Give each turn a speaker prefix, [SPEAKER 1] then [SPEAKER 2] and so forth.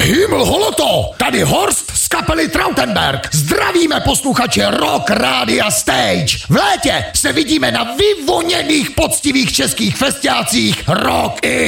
[SPEAKER 1] Himmel holoto, tady Horst z kapely Trautenberg. Zdravíme posluchače Rock Rádia Stage. V létě se vidíme na vyvoněných poctivých českých festiácích Rock